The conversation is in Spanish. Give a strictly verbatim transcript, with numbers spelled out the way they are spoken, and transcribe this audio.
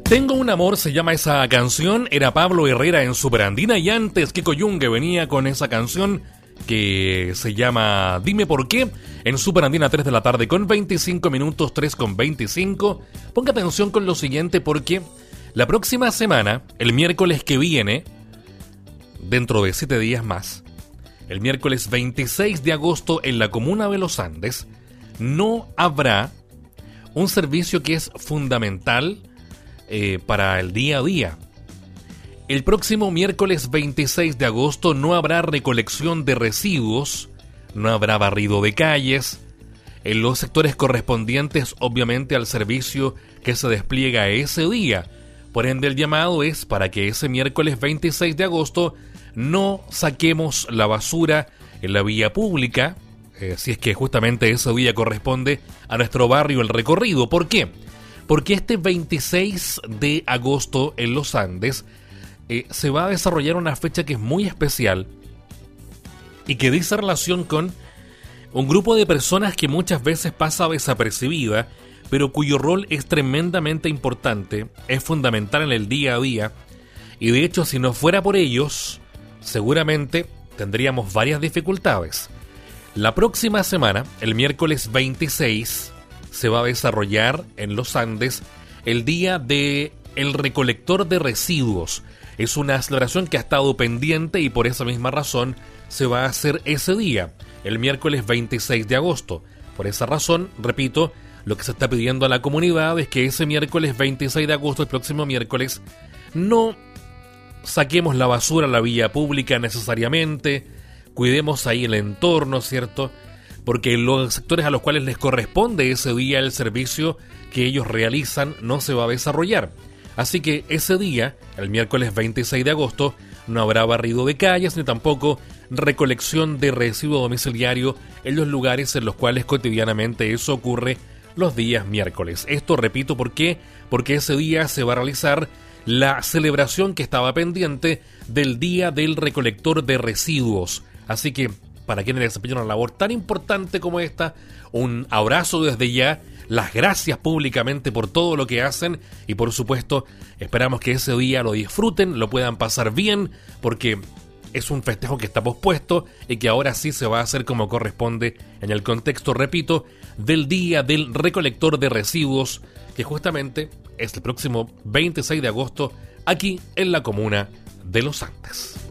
Tengo un amor, se llama esa canción. Era Pablo Herrera en Superandina. Y antes Kiko Yungue venía con esa canción que se llama Dime por qué, en Superandina, tres de la tarde con veinticinco minutos, tres con veinticinco. Ponga atención con lo siguiente, porque la próxima semana, el miércoles que viene, dentro de siete días más, el miércoles veintiséis de agosto, en la comuna de Los Andes, no habrá un servicio que es fundamental eh, para el día a día. El próximo miércoles veintiséis de agosto no habrá recolección de residuos, no habrá barrido de calles, en los sectores correspondientes obviamente al servicio que se despliega ese día. Por ende, el llamado es para que ese miércoles veintiséis de agosto no saquemos la basura en la vía pública, eh, si es que justamente ese día corresponde a nuestro barrio el recorrido. ¿Por qué? Porque este veintiséis de agosto en Los Andes eh, se va a desarrollar una fecha que es muy especial y que dice relación con un grupo de personas que muchas veces pasa desapercibida, pero cuyo rol es tremendamente importante, es fundamental en el día a día, y de hecho, si no fuera por ellos, seguramente tendríamos varias dificultades. La próxima semana, el miércoles veintiséis, se va a desarrollar en Los Andes el Día de el Recolector de Residuos. Es una celebración que ha estado pendiente y por esa misma razón se va a hacer ese día, el miércoles veintiséis de agosto. Por esa razón, repito, lo que se está pidiendo a la comunidad es que ese miércoles veintiséis de agosto, el próximo miércoles, no saquemos la basura a la vía pública necesariamente, cuidemos ahí el entorno, ¿cierto? Porque los sectores a los cuales les corresponde ese día el servicio que ellos realizan no se va a desarrollar. Así que ese día, el miércoles veintiséis de agosto, no habrá barrido de calles ni tampoco recolección de residuo domiciliario en los lugares en los cuales cotidianamente eso ocurre los días miércoles. Esto, repito, ¿por qué? Porque ese día se va a realizar la celebración que estaba pendiente del Día del Recolector de Residuos. Así que, para quienes desempeñan una labor tan importante como esta, un abrazo desde ya, las gracias públicamente por todo lo que hacen y por supuesto esperamos que ese día lo disfruten, lo puedan pasar bien, porque es un festejo que está pospuesto y que ahora sí se va a hacer como corresponde en el contexto, repito, del Día del Recolector de Residuos, que justamente es el próximo veintiséis de agosto aquí en la comuna de Los Andes.